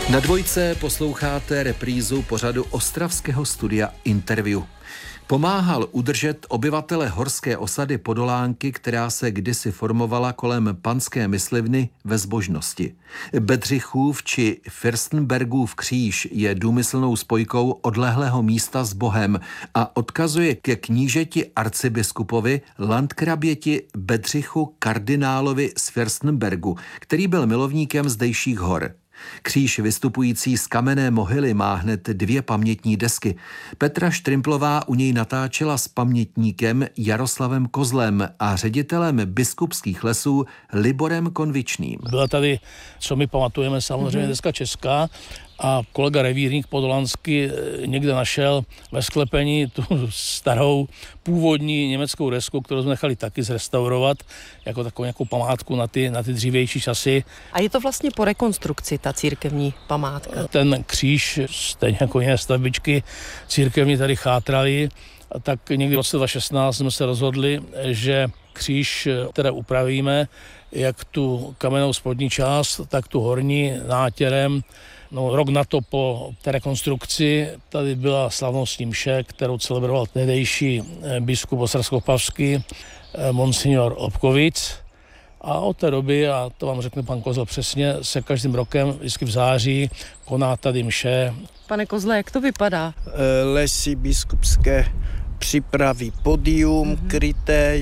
Na Dvojce posloucháte reprízu pořadu ostravského studia Interview. Pomáhal udržet obyvatele horské osady Podolánky, která se kdysi formovala kolem panské myslivny ve Zbožnosti. Bedřichův či Fürstenbergův kříž je důmyslnou spojkou odlehlého místa s Bohem a odkazuje ke knížeti arcibiskupovi landkraběti Bedřichu kardinálovi z Fürstenbergu, který byl milovníkem zdejších hor. Kříž vystupující z kamenné mohyly má hned 2 pamětní desky. Petra Štrimplová u něj natáčela s pamětníkem Jaroslavem Kozlem a ředitelem biskupských lesů Liborem Konvičným. Byla tady, co my pamatujeme, samozřejmě deska česká, a kolega revírník Podolanský někde našel ve sklepení tu starou původní německou desku, kterou jsme nechali taky zrestaurovat jako takovou nějakou památku na ty dřívější časy. A je to vlastně po rekonstrukci ta církevní památka? Ten kříž, stejně jako jiné stavbičky církevní tady chátraly, tak někdy v roce 2016 jsme se rozhodli, že kříž teda upravíme, jak tu kamennou spodní část, tak tu horní nátěrem. No, rok na to po té rekonstrukci tady byla slavnostní mše, kterou celebroval tehdejší biskup ostravsko-opavský monsignor Obkovic. A od té doby, a to vám řekne pan Kozel přesně, se každým rokem vždycky v září koná tady mše. Pane Kozle, jak to vypadá? Lesy biskupské připraví podium, kryté,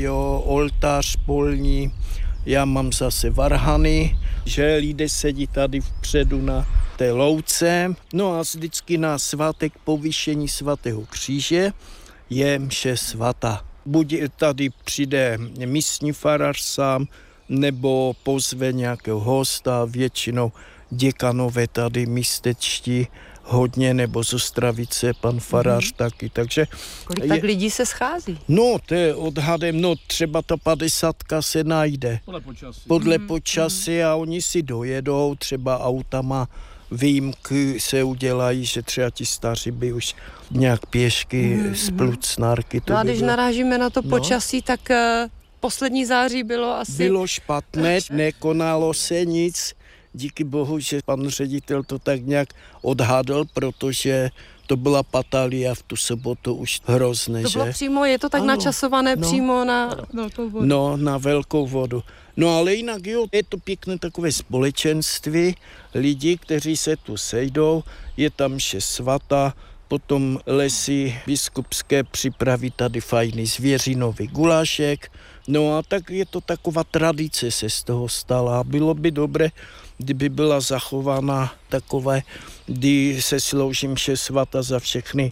oltář polní. Já mám zase varhany, že lidé sedí tady vpředu na té louce. No a vždycky na svátek povýšení svatého kříže je mše svatá. Buď tady přijde místní farář sám, nebo pozve nějakého hosta, většinou děkanové tady místečtí hodně, nebo z Ostravice, pan farář taky, takže... Kolik tak lidí se schází? No, to je odhadem, třeba ta 50 se najde. Podle počasí a oni si dojedou, třeba autama výjimky se udělají, že třeba ti staří by už nějak pěšky z Plucnárky. No a když narážíme na to počasí, tak poslední září bylo asi... Bylo špatné, nekonalo se nic. Díky bohu, že pan ředitel to tak nějak odhadl, protože to byla patalia v tu sobotu už hrozné, to bylo přímo, je to tak načasované přímo na velkou vodu. No, na velkou vodu. No ale jinak jo, je to pěkné takové společenství lidí, kteří se tu sejdou, je tam mše svatá, potom lesy biskupské připraví tady fajný zvěřinový gulášek, no a tak je to taková tradice se z toho stala. Bylo by dobré, kdyby byla zachována takové, kdy se slouží mše svatá za všechny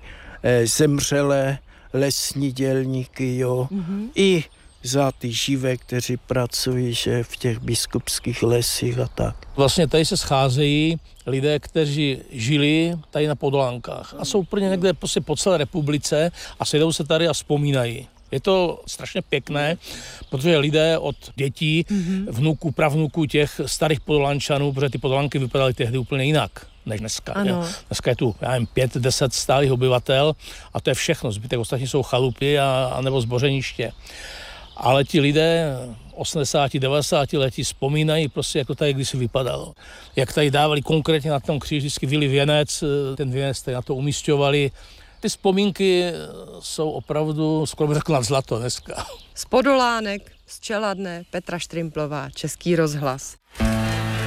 zemřelé lesní dělníky, i za ty živé, kteří pracují že v těch biskupských lesích a tak. Vlastně tady se scházejí lidé, kteří žili tady na Podolánkách a jsou úplně někde prostě po celé republice a sejdou se tady a vzpomínají. Je to strašně pěkné, protože lidé od dětí, vnuků, pravnuků těch starých Podolánčanů, protože ty Podolánky vypadaly tehdy úplně jinak než dneska. Dneska je tu, 5-10 stálých obyvatel a to je všechno. Zbytek ostatní jsou chalupy a nebo zbořeniště. Ale ti lidé 80-90 letí vzpomínají prostě, jak to tady kdysi vypadalo. Jak tady dávali konkrétně na tom kříži, vždycky vyli věnec, ten věnec tady na to umísťovali. Ty vzpomínky jsou opravdu, skoro bych řekl, nad zlato dneska. Z Podolánek, z Čeladné, Petra Štrimplová, Český rozhlas.